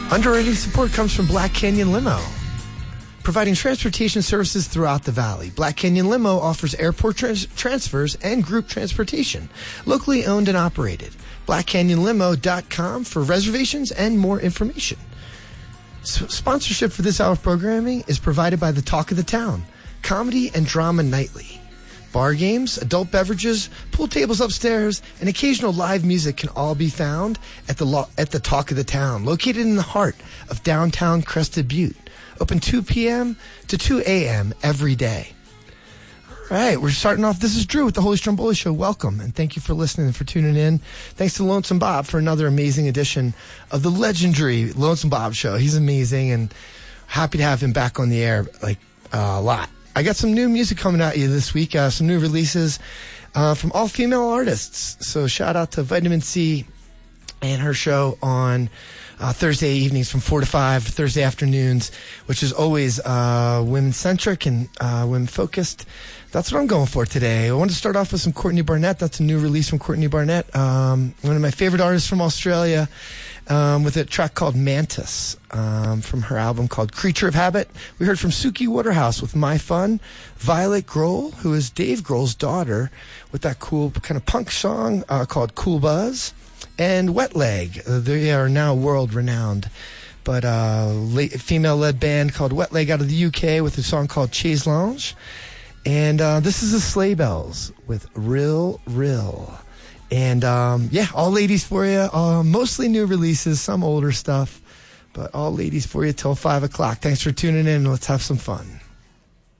Underwriting support comes from Black Canyon Limo, providing transportation services throughout the valley. Black Canyon Limo offers airport transfers and group transportation, locally owned and operated. BlackCanyonLimo.com for reservations and more information. Sponsorship for this hour of programming is provided by the Talk of the Town, Comedy and Drama Nightly. Bar games, adult beverages, pool tables upstairs, and occasional live music can all be found at the Talk of the Town, located in the heart of downtown Crested Butte. Open 2 p.m. to 2 a.m. every day. All right, we're starting off. This is Drew with the Holy Stromboli Show. Welcome, and thank you for listening and for tuning in. Thanks to Lonesome Bob for another amazing edition of the legendary Lonesome Bob Show. He's amazing, and happy to have him back on the air a lot. I got some new music coming at you this week, some new releases from all female artists. So shout out to Vitamin C and her show on Thursday evenings from 4 to 5, Thursday afternoons, which is always women-centric and women-focused. That's what I'm going for today. I want to start off with some Courtney Barnett. That's a new release from Courtney Barnett, one of my favorite artists from Australia, with a track called Mantis from her album called Creature of Habit. We heard from Suki Waterhouse with My Fun, Violet Grohl, who is Dave Grohl's daughter, with that cool kind of punk song called Cool Buzz, and Wet Leg. They are now world-renowned, but female-led band called Wet Leg out of the UK with a song called Chaise Lounge. And this is the Sleigh Bells with Rill Rill. And, all ladies for you. Mostly new releases, some older stuff, but all ladies for you till 5 o'clock. Thanks for tuning in. Let's have some fun.